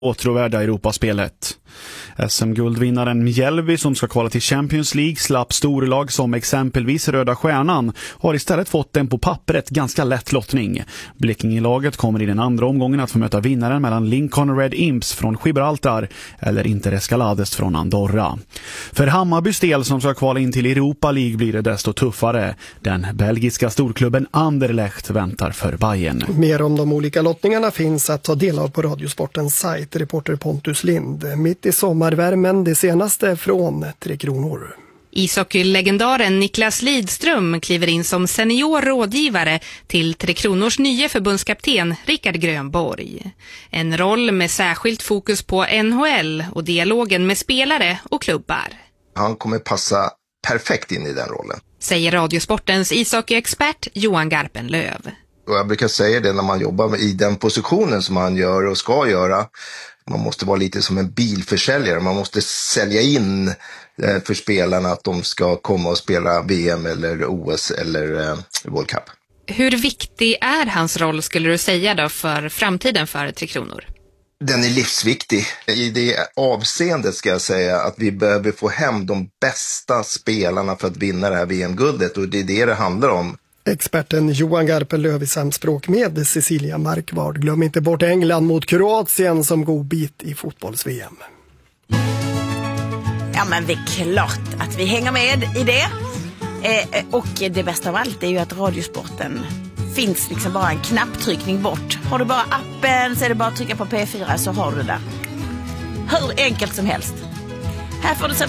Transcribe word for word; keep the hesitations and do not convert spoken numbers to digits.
åtråvärda Europaspelet. S M-guldvinnaren Mjällby som ska kvala till Champions League slapp storlag som exempelvis Röda Stjärnan har istället fått en på pappret ganska lätt lottning. Blekinge-laget kommer i den andra omgången att få möta vinnaren mellan Lincoln Red Imps från Gibraltar eller Inter Escalades från Andorra. För Hammarbys del som ska kvala in till Europa League blir det desto tuffare. Den belgiska storklubben Anderlecht väntar för Bayern. Mer om de olika lottningarna finns att ta del av på Radiosportens sajt. Reporter Pontus Lind. Mitt i sommarvärmen, det senaste från Tre Kronor. Ishockeylegendaren Niklas Lidström kliver in som senior rådgivare till Tre Kronors nya förbundskapten Rickard Grönborg. En roll med särskilt fokus på N H L och dialogen med spelare och klubbar. Han kommer passa perfekt in i den rollen, säger Radiosportens ishockeyexpert Johan Garpenlöv. Och jag brukar säga det när man jobbar i den positionen som han gör och ska göra. Man måste vara lite som en bilförsäljare. Man måste sälja in för spelarna att de ska komma och spela V M eller O S eller World Cup. Hur viktig är hans roll skulle du säga då för framtiden för Tre Kronor? Den är livsviktig. I det avseendet ska jag säga att vi behöver få hem de bästa spelarna för att vinna det här V M-guldet. Och det är det det handlar om. Experten Johan Garpenlöv i samspråk med Cecilia Markvard. Glöm inte bort England mot Kroatien som god bit i fotbolls-V M. Ja, men det är klart att vi hänger med i det. Eh, och det bästa av allt är ju att Radiosporten finns liksom bara en knapptryckning bort. Har du bara appen så är det bara att trycka på P fyra så har du det. Hur enkelt som helst. Här får du